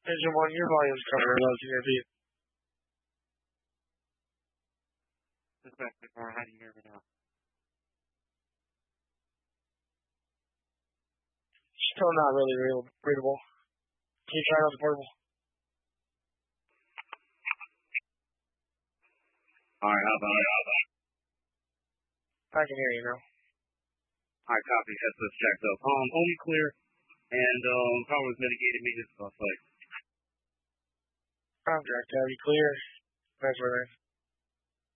Engine 1, your volume's covered. Low to your beat. How do you hear me now? Still not really readable. Can you try it on the portable? Alright, how about it? I can hear you now. Alright, copy. Headset's jacked up. Only clear, and power was mitigated, maintenance off site. I'm jacked out. You clear? That's right.